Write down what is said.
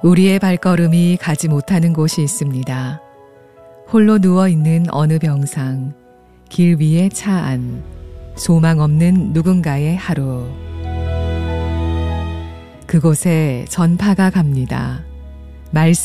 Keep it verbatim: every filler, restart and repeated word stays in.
우리의 발걸음이 가지 못하는 곳이 있습니다. 홀로 누워있는 어느 병상, 길 위의 차 안, 소망 없는 누군가의 하루. 그곳에 전파가 갑니다. 말씀